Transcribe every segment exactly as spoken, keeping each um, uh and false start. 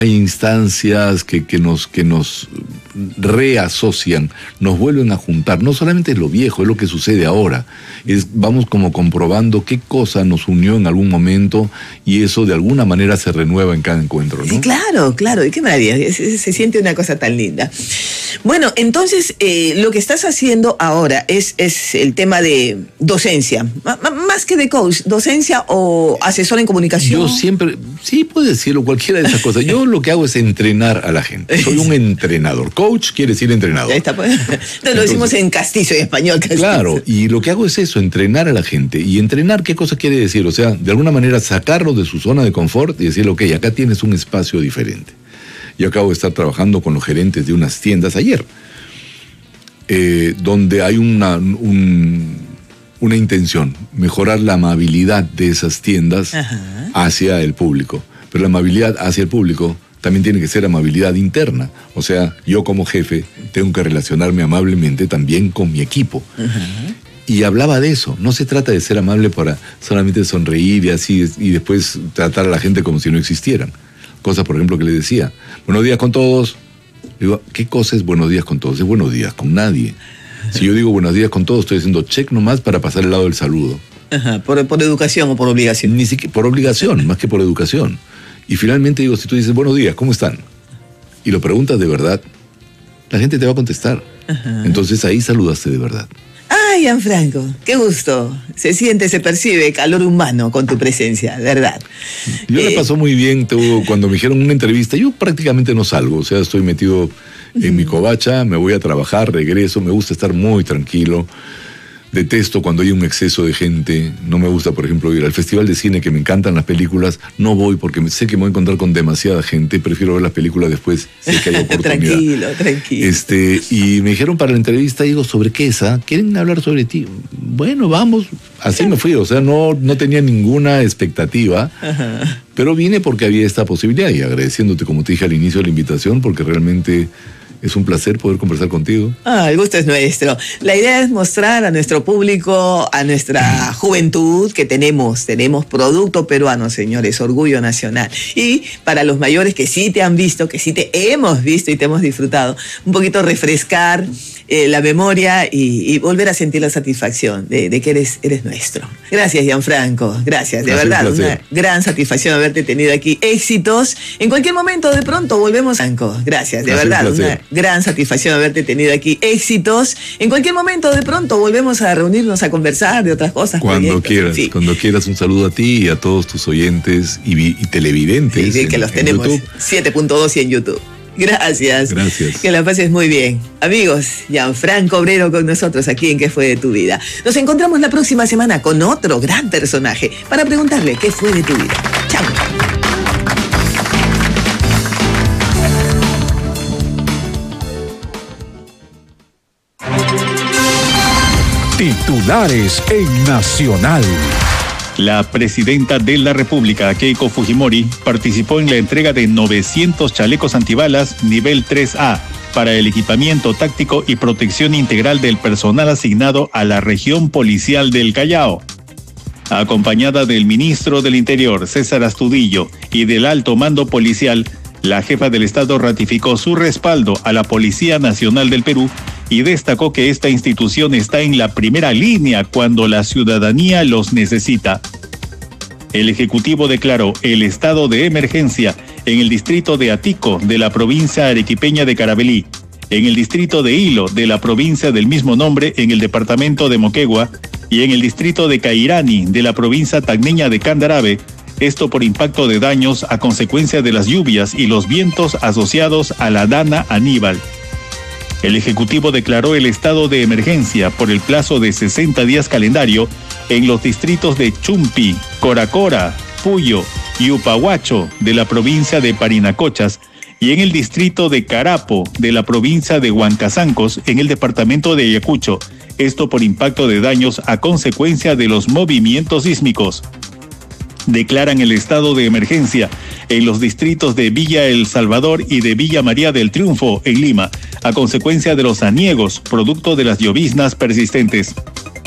hay instancias que, que, nos, que nos reasocian, nos vuelven a juntar. No solamente es lo viejo, es lo que sucede ahora. Es, vamos como comprobando qué cosa nos unió en algún momento y eso de alguna manera se renueva en cada encuentro, ¿no? Sí, claro, claro. Y qué maravilla. Se, se siente una cosa tan linda. Bueno, entonces eh, lo que estás haciendo ahora es, es el tema de docencia. M- más que de coach, docencia o asesor en comunicación. Yo siempre, sí, puedes decirlo, cualquiera de esas cosas. Yo lo que hago es entrenar a la gente. Soy un entrenador. Coach quiere decir entrenador. Ahí está, pues. Entonces lo decimos en castizo, en español. Castizo. Claro, y lo que hago es eso, entrenar a la gente. ¿Y entrenar qué cosa quiere decir? O sea, de alguna manera sacarlo de su zona de confort y decirle, ok, acá tienes un espacio diferente. Yo acabo de estar trabajando con los gerentes de unas tiendas ayer, eh, donde hay una, un, una intención, mejorar la amabilidad de esas tiendas Ajá. hacia el público. Pero la amabilidad hacia el público también tiene que ser amabilidad interna. O sea, yo como jefe tengo que relacionarme amablemente también con mi equipo. Uh-huh. Y hablaba de eso. No se trata de ser amable para solamente sonreír y así, y después tratar a la gente como si no existieran. Cosas, por ejemplo, que le decía, buenos días con todos. Digo, ¿qué cosa es buenos días con todos? Es buenos días con nadie. Si yo digo buenos días con todos, estoy haciendo check nomás para pasar el lado del saludo. Ajá, por, por educación o por obligación. Ni siquiera por obligación, más que por educación. Y finalmente digo, si tú dices, buenos días, ¿cómo están? Y lo preguntas de verdad, la gente te va a contestar. Ajá. Entonces ahí saludaste de verdad. Ay, Gianfranco, qué gusto. Se siente, se percibe calor humano con tu presencia, ¿verdad? Yo eh... le pasó muy bien tú, cuando me dijeron una entrevista. Yo prácticamente no salgo, o sea, estoy metido en uh-huh. mi covacha, me voy a trabajar, regreso, me gusta estar muy tranquilo. Detesto cuando hay un exceso de gente. No me gusta, por ejemplo, ir al festival de cine, que me encantan las películas. No voy porque sé que me voy a encontrar con demasiada gente. Prefiero ver las películas después, sé que hay oportunidad. Tranquilo, tranquilo. Este, y me dijeron para la entrevista, digo, ¿sobre qué es? ¿Quieren hablar sobre ti? Bueno, vamos. Así me fui, o sea, no, no tenía ninguna expectativa. Ajá. Pero vine porque había esta posibilidad y agradeciéndote, como te dije al inicio de la invitación, porque realmente es un placer poder conversar contigo. Ah, el gusto es nuestro. La idea es mostrar a nuestro público, a nuestra juventud, que tenemos, tenemos producto peruano, señores, orgullo nacional. Y para los mayores que sí te han visto, que sí te hemos visto y te hemos disfrutado, un poquito refrescar eh, la memoria y, y volver a sentir la satisfacción de, de que eres, eres nuestro. Gracias, Gianfranco. Gracias, de verdad, una gran satisfacción haberte tenido aquí. Éxitos. En cualquier momento, de pronto, volvemos a... Gracias, de verdad, una gran satisfacción haberte tenido aquí. Éxitos. En cualquier momento, de pronto, volvemos a reunirnos a conversar de otras cosas. Cuando proyectos, quieras, sí. cuando quieras. Un saludo a ti y a todos tus oyentes y, y televidentes. Sí, sí, que en, los tenemos. siete punto dos y en YouTube. Gracias. Gracias. Que la pases muy bien. Amigos, Gianfranco Obrero con nosotros aquí en ¿Qué fue de tu vida? Nos encontramos la próxima semana con otro gran personaje para preguntarle qué fue de tu vida. Chao. Titulares en Nacional. La presidenta de la República, Keiko Fujimori, participó en la entrega de novecientos chalecos antibalas nivel tres A para el equipamiento táctico y protección integral del personal asignado a la región policial del Callao. Acompañada del ministro del Interior, César Astudillo, y del alto mando policial, la jefa del Estado ratificó su respaldo a la Policía Nacional del Perú y destacó que esta institución está en la primera línea cuando la ciudadanía los necesita. El Ejecutivo declaró el estado de emergencia en el distrito de Atico de la provincia arequipeña de Carabalí, en el distrito de Hilo de la provincia del mismo nombre en el departamento de Moquegua y en el distrito de Cairani de la provincia tacneña de Candarave, esto por impacto de daños a consecuencia de las lluvias y los vientos asociados a la Dana Aníbal. El Ejecutivo declaró el estado de emergencia por el plazo de sesenta días calendario en los distritos de Chumpi, Coracora, Puyo y Upahuacho de la provincia de Parinacochas y en el distrito de Carapo de la provincia de Huancazancos en el departamento de Ayacucho, esto por impacto de daños a consecuencia de los movimientos sísmicos. Declaran el estado de emergencia en los distritos de Villa El Salvador y de Villa María del Triunfo, en Lima, a consecuencia de los aniegos, producto de las lloviznas persistentes.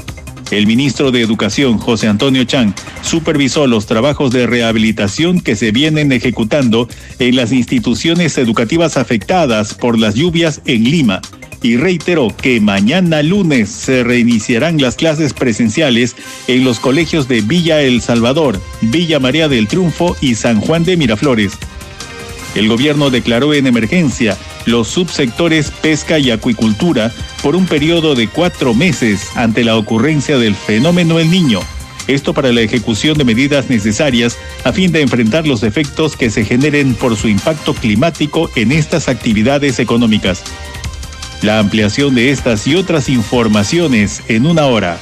El ministro de Educación, José Antonio Chang, supervisó los trabajos de rehabilitación que se vienen ejecutando en las instituciones educativas afectadas por las lluvias en Lima y reiteró que mañana lunes se reiniciarán las clases presenciales en los colegios de Villa El Salvador, Villa María del Triunfo y San Juan de Miraflores. El gobierno declaró en emergencia los subsectores pesca y acuicultura por un periodo de cuatro meses ante la ocurrencia del fenómeno El Niño. Esto para la ejecución de medidas necesarias a fin de enfrentar los efectos que se generen por su impacto climático en estas actividades económicas. La ampliación de estas y otras informaciones en una hora.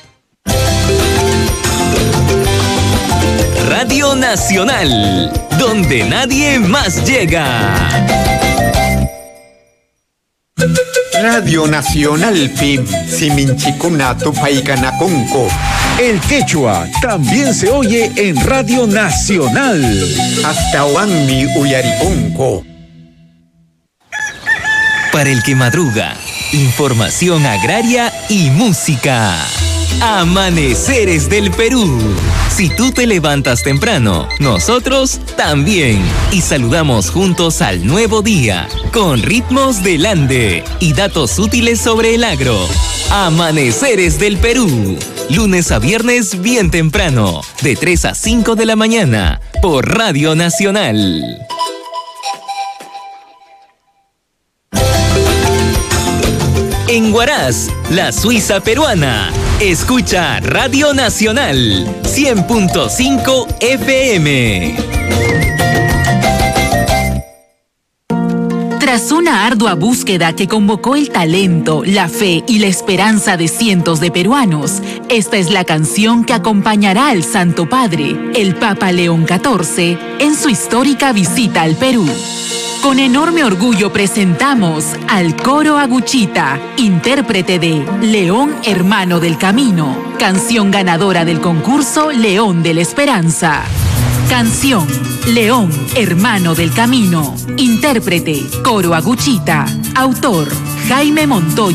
Radio Nacional, donde nadie más llega. Radio Nacional P I B, Siminchikuna Tupaicanaconco. El quechua también se oye en Radio Nacional. Hasta Huanmi Uyariconco. Para el que madruga, información agraria y música. Amaneceres del Perú. Si tú te levantas temprano, nosotros también. Y saludamos juntos al nuevo día, con ritmos del Ande y datos útiles sobre el agro. Amaneceres del Perú. Lunes a viernes bien temprano, de tres a cinco de la mañana, por Radio Nacional. En Huaraz, la Suiza peruana. Escucha Radio Nacional cien punto cinco F M. Tras una ardua búsqueda que convocó el talento, la fe y la esperanza de cientos de peruanos, esta es la canción que acompañará al Santo Padre, el Papa León catorce, en su histórica visita al Perú. Con enorme orgullo presentamos al Coro Aguchita, intérprete de León Hermano del Camino, canción ganadora del concurso León de la Esperanza. Canción León Hermano del Camino, intérprete Coro Aguchita, autor Jaime Montoya.